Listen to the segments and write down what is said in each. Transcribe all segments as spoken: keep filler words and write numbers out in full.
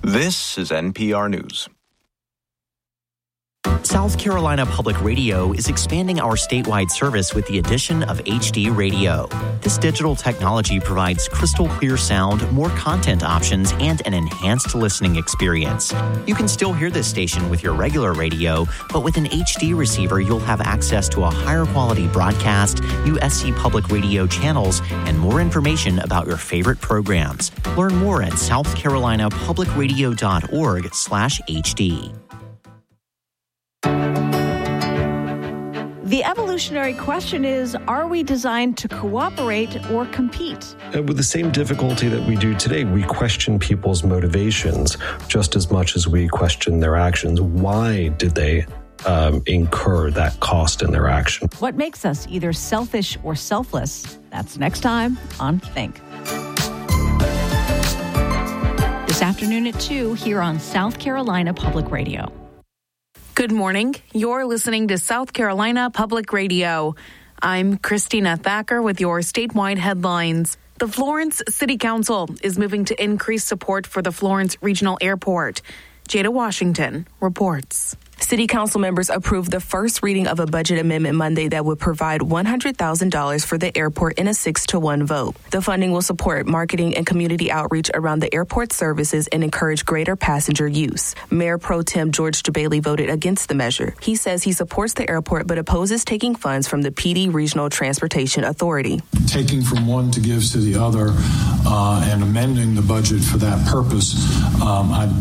This is N P R News. South Carolina Public Radio is expanding our statewide service with the addition of H D radio. This digital technology provides crystal clear sound, more content options, and an enhanced listening experience. You can still hear this station with your regular radio, but with an H D receiver, you'll have access to a higher quality broadcast, U S C Public Radio channels, and more information about your favorite programs. Learn more at southcarolinapublicradio.org slash HD. The evolutionary question is, are we designed to cooperate or compete? Uh, with the same difficulty that we do today, we question people's motivations just as much as we question their actions. Why did they um, incur that cost in their action? What makes us either selfish or selfless? That's next time on Think. This afternoon at two here on South Carolina Public Radio. Good morning. You're listening to South Carolina Public Radio. I'm Christina Thacker with your statewide headlines. The Florence City Council is moving to increase support for the Florence Regional Airport. Jada Washington reports. City Council members approved the first reading of a budget amendment Monday that would provide one hundred thousand dollars for the airport in a six to one vote. The funding will support marketing and community outreach around the airport services and encourage greater passenger use. Mayor Pro Tem George DeBailey voted against the measure. He says he supports the airport but opposes taking funds from the P D Regional Transportation Authority. Taking from one to give to the other uh, and amending the budget for that purpose, um, I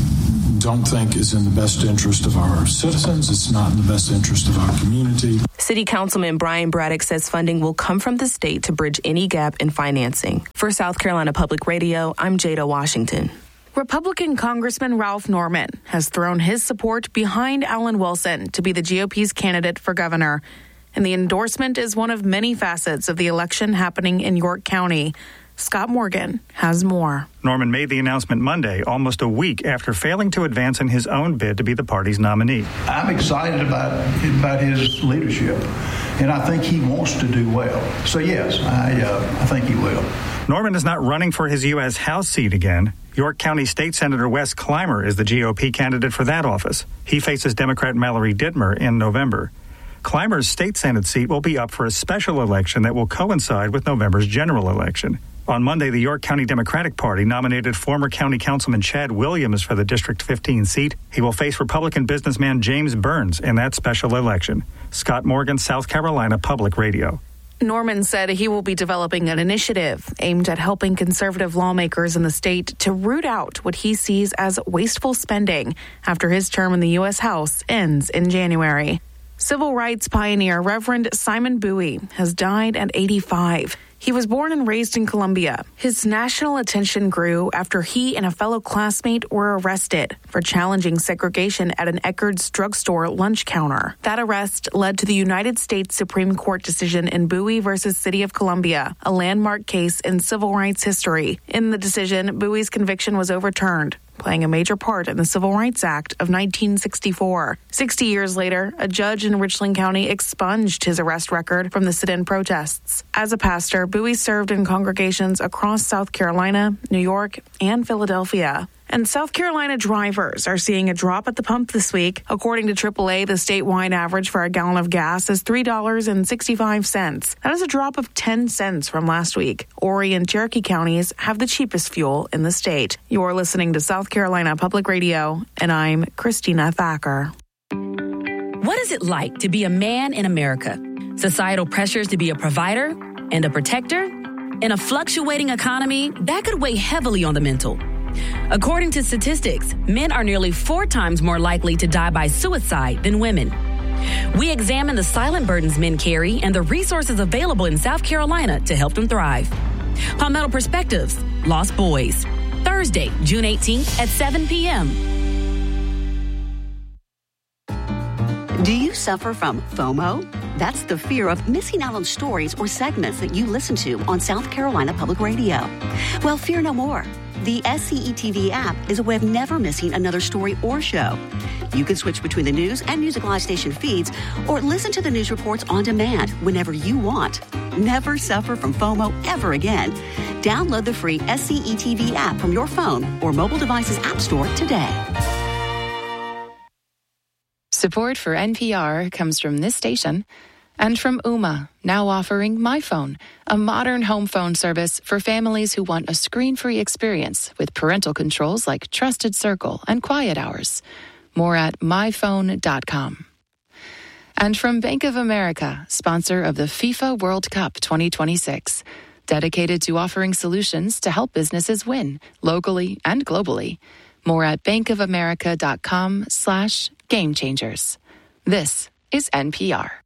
don't think is in the best interest of our citizens. It's not in the best interest of our community. City Councilman Brian Braddock says funding will come from the state to bridge any gap in financing. For South Carolina Public Radio, I'm Jada Washington. Republican Congressman Ralph Norman has thrown his support behind Alan Wilson to be the G O P's candidate for governor. And the endorsement is one of many facets of the election happening in York County. Scott Morgan has more. Norman made the announcement Monday, almost a week after failing to advance in his own bid to be the party's nominee. I'm excited about, about his leadership, and I think he wants to do well. So, yes, I, uh, I think he will. Norman is not running for his U S House seat again. York County State Senator Wes Clymer is the G O P candidate for that office. He faces Democrat Mallory Dittmer in November. Clymer's state Senate seat will be up for a special election that will coincide with November's general election. On Monday, the York County Democratic Party nominated former County Councilman Chad Williams for the District fifteen seat. He will face Republican businessman James Burns in that special election. Scott Morgan, South Carolina Public Radio. Norman said he will be developing an initiative aimed at helping conservative lawmakers in the state to root out what he sees as wasteful spending after his term in the U S House ends in January. Civil rights pioneer Reverend Simon Bowie has died at eighty-five. He was born and raised in Columbia. His national attention grew after he and a fellow classmate were arrested for challenging segregation at an Eckerd's drugstore lunch counter. That arrest led to the United States Supreme Court decision in Bowie versus City of Columbia, a landmark case in civil rights history. In the decision, Bowie's conviction was overturned, playing a major part in the Civil Rights Act of nineteen sixty-four. Sixty years later, a judge in Richland County expunged his arrest record from the sit-in protests. As a pastor, Bowie served in congregations across South Carolina, New York, and Philadelphia. And South Carolina drivers are seeing a drop at the pump this week. According to triple A, the statewide average for a gallon of gas is three dollars and sixty-five cents. That is a drop of ten cents from last week. Horry and Cherokee counties have the cheapest fuel in the state. You're listening to South Carolina Public Radio, and I'm Christina Thacker. What is it like to be a man in America? Societal pressures to be a provider and a protector? In a fluctuating economy, that could weigh heavily on the mental. According to statistics, men are nearly four times more likely to die by suicide than women. We examine the silent burdens men carry and the resources available in South Carolina to help them thrive. Palmetto Perspectives, Lost Boys, Thursday, June eighteenth at seven p.m. Do you suffer from FOMO? That's the fear of missing out on stories or segments that you listen to on South Carolina Public Radio. Well, fear no more. The S C E T V app is a way of never missing another story or show. You can switch between the news and Music Live station feeds or listen to the news reports on demand whenever you want. Never suffer from FOMO ever again. Download the free S C E T V app from your phone or mobile device's app store today. Support for N P R comes from this station and from Ooma, now offering My Phone, a modern home phone service for families who want a screen-free experience with parental controls like Trusted Circle and Quiet Hours. More at my phone dot com. And from Bank of America, sponsor of the FIFA World Cup twenty twenty-six, dedicated to offering solutions to help businesses win locally and globally. More at bankofamerica.com slash game changers. This is N P R.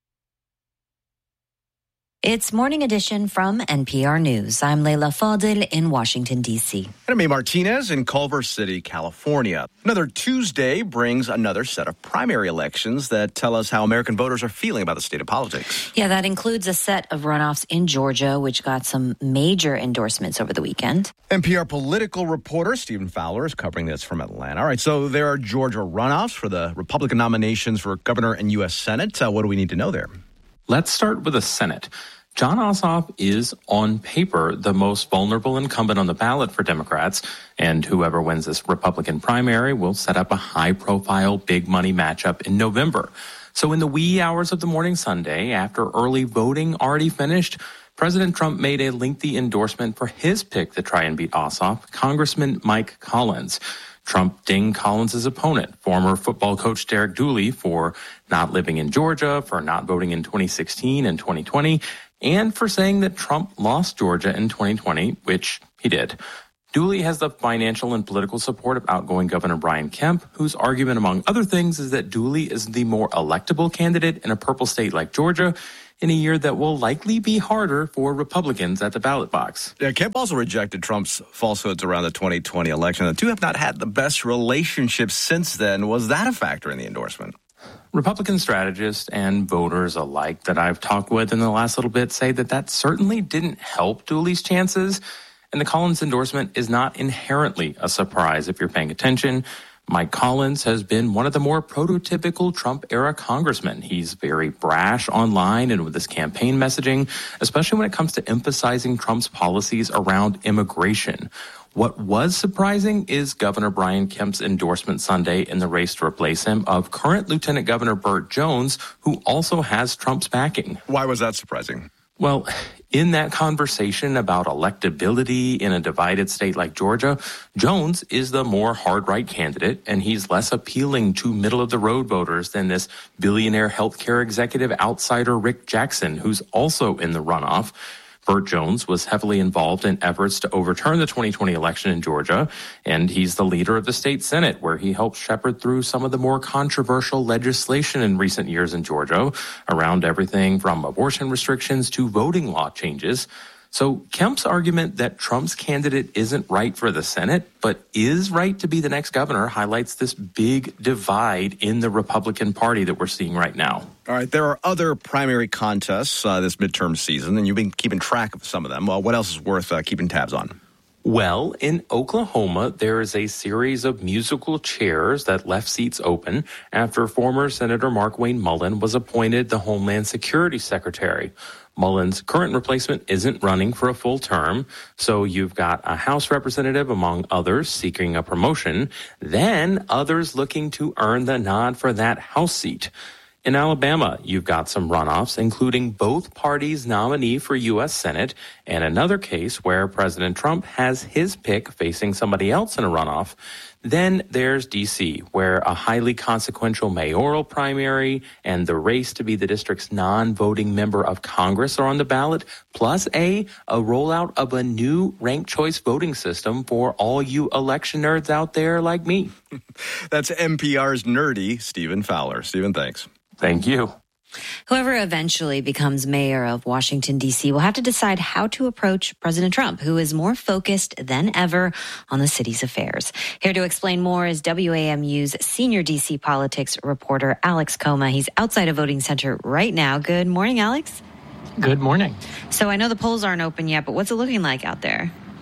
It's Morning Edition from N P R News. I'm Leila Fadel in Washington, D C. And I'm May Martinez in Culver City, California. Another Tuesday brings another set of primary elections that tell us how American voters are feeling about the state of politics. Yeah, that includes a set of runoffs in Georgia, which got some major endorsements over the weekend. N P R political reporter Stephen Fowler is covering this from Atlanta. All right, so there are Georgia runoffs for the Republican nominations for governor and U S Senate. Uh, what do we need to know there? Let's start with the Senate. Jon Ossoff is, on paper, the most vulnerable incumbent on the ballot for Democrats, and whoever wins this Republican primary will set up a high-profile, big-money matchup in November. So in the wee hours of the morning Sunday, after early voting already finished, President Trump made a lengthy endorsement for his pick to try and beat Ossoff, Congressman Mike Collins. Trump dinged Collins' opponent, former football coach Derek Dooley, for not living in Georgia, for not voting in twenty sixteen and twenty twenty, and for saying that Trump lost Georgia in twenty twenty, which he did. Dooley has the financial and political support of outgoing Governor Brian Kemp, whose argument, among other things, is that Dooley is the more electable candidate in a purple state like Georgia in a year that will likely be harder for Republicans at the ballot box. Yeah, Kemp also rejected Trump's falsehoods around the twenty twenty election. The two have not had the best relationship since then. Was that a factor in the endorsement? Republican strategists and voters alike that I've talked with in the last little bit say that that certainly didn't help Dooley's chances. And the Collins endorsement is not inherently a surprise if you're paying attention. Mike Collins has been one of the more prototypical Trump-era congressmen. He's very brash online and with his campaign messaging, especially when it comes to emphasizing Trump's policies around immigration. What was surprising is Governor Brian Kemp's endorsement Sunday in the race to replace him of current Lieutenant Governor Burt Jones, who also has Trump's backing. Why was that surprising? Well, in that conversation about electability in a divided state like Georgia, Jones is the more hard-right candidate, and he's less appealing to middle-of-the-road voters than this billionaire healthcare executive outsider Rick Jackson, who's also in the runoff. Burt Jones was heavily involved in efforts to overturn the twenty twenty election in Georgia, and he's the leader of the state Senate, where he helped shepherd through some of the more controversial legislation in recent years in Georgia around everything from abortion restrictions to voting law changes. So Kemp's argument that Trump's candidate isn't right for the Senate, but is right to be the next governor, highlights this big divide in the Republican Party that we're seeing right now. All right, there are other primary contests uh, this midterm season, and you've been keeping track of some of them. Well, what else is worth uh, keeping tabs on? Well, in Oklahoma, there is a series of musical chairs that left seats open after former Senator Markwayne Mullin was appointed the Homeland Security Secretary. Mullin's current replacement isn't running for a full term, so you've got a House representative, among others, seeking a promotion, then others looking to earn the nod for that House seat. In Alabama, you've got some runoffs, including both parties' nominee for U S Senate, and another case where President Trump has his pick facing somebody else in a runoff. Then there's D C, where a highly consequential mayoral primary and the race to be the district's non-voting member of Congress are on the ballot, plus a, a rollout of a new ranked choice voting system for all you election nerds out there like me. That's N P R's nerdy Stephen Fowler. Stephen, thanks. Thank you. Whoever eventually becomes mayor of Washington, D C will have to decide how to approach President Trump, who is more focused than ever on the city's affairs. Here to explain more is W A M U's senior D C politics reporter, Alex Coma. He's outside a voting center right now. Good morning, Alex. Good morning. So I know the polls aren't open yet, but what's it looking like out there?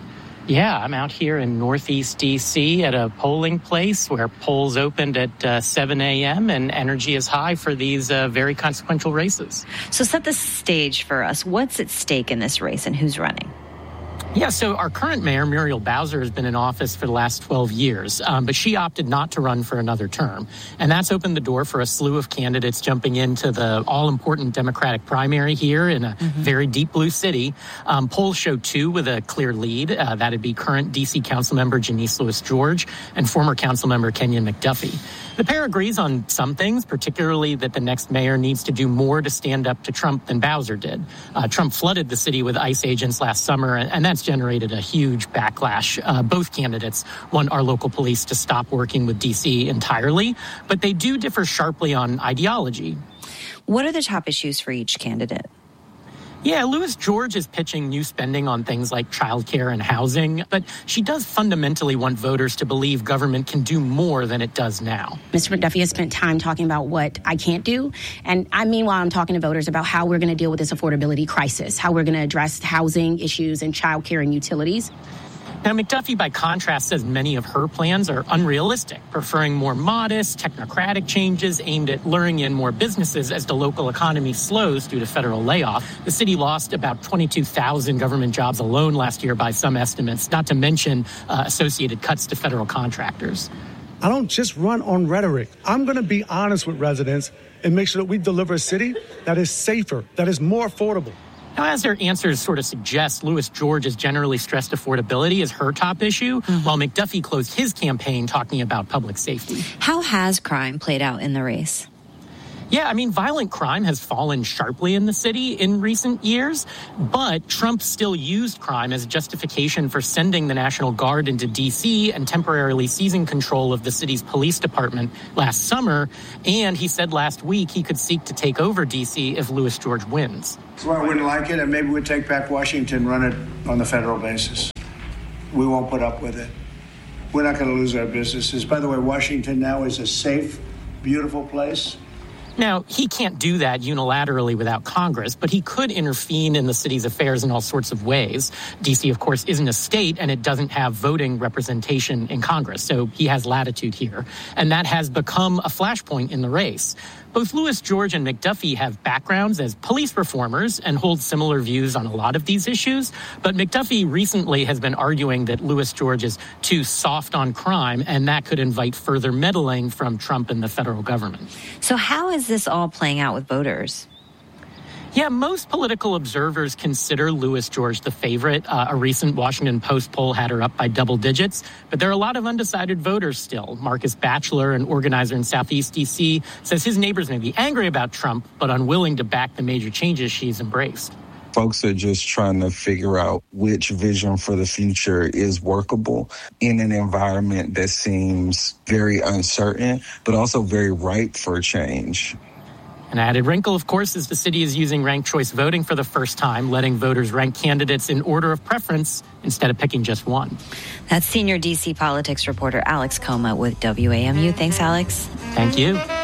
Yeah, I'm out here in Northeast D C at a polling place where polls opened at uh, seven a.m. and energy is high for these uh, very consequential races. So set the stage for us. What's at stake in this race and who's running? Yeah, so our current mayor, Muriel Bowser, has been in office for the last twelve years, um, but she opted not to run for another term. And that's opened the door for a slew of candidates jumping into the all-important Democratic primary here in a mm-hmm. very deep blue city. Um, polls show two with a clear lead. Uh, that'd be current D C Councilmember Janice Lewis-George and former Councilmember Kenyon McDuffie. The pair agrees on some things, particularly that the next mayor needs to do more to stand up to Trump than Bowser did. Uh, Trump flooded the city with ICE agents last summer, and, and that's generated a huge backlash. Uh, both candidates want our local police to stop working with D C entirely, but they do differ sharply on ideology. What are the top issues for each candidate? Yeah, Lewis-George is pitching new spending on things like childcare and housing, but she does fundamentally want voters to believe government can do more than it does now. Mister McDuffie has spent time talking about what I can't do, and I meanwhile I'm talking to voters about how we're going to deal with this affordability crisis, how we're going to address housing issues and childcare and utilities. Now, McDuffie, by contrast, says many of her plans are unrealistic, preferring more modest, technocratic changes aimed at luring in more businesses as the local economy slows due to federal layoff. The city lost about twenty-two thousand government jobs alone last year by some estimates, not to mention uh, associated cuts to federal contractors. I don't just run on rhetoric. I'm going to be honest with residents and make sure that we deliver a city that is safer, that is more affordable. Now, as their answers sort of suggest, Lewis-George has generally stressed affordability as her top issue, mm-hmm. while McDuffie closed his campaign talking about public safety. How has crime played out in the race? Yeah, I mean, violent crime has fallen sharply in the city in recent years, but Trump still used crime as a justification for sending the National Guard into D C and temporarily seizing control of the city's police department last summer. And he said last week he could seek to take over D C if Lewis-George wins. Well, I wouldn't like it, and maybe we'd take back Washington, run it on the federal basis. We won't put up with it. We're not going to lose our businesses. By the way, Washington now is a safe, beautiful place. Now, he can't do that unilaterally without Congress, but he could intervene in the city's affairs in all sorts of ways. D C, of course, isn't a state, and it doesn't have voting representation in Congress, so he has latitude here. And that has become a flashpoint in the race. Both Lewis-George and McDuffie have backgrounds as police reformers and hold similar views on a lot of these issues. But McDuffie recently has been arguing that Lewis-George is too soft on crime, and that could invite further meddling from Trump and the federal government. So how is this all playing out with voters? Yeah, most political observers consider Lewis-George the favorite. Uh, a recent Washington Post poll had her up by double digits, but there are a lot of undecided voters still. Marcus Batchelor, an organizer in Southeast D C, says his neighbors may be angry about Trump, but unwilling to back the major changes she's embraced. Folks are just trying to figure out which vision for the future is workable in an environment that seems very uncertain, but also very ripe for change. An added wrinkle, of course, is the city is using ranked choice voting for the first time, letting voters rank candidates in order of preference instead of picking just one. That's senior D C politics reporter Alex Coma with W A M U. Thanks, Alex. Thank you.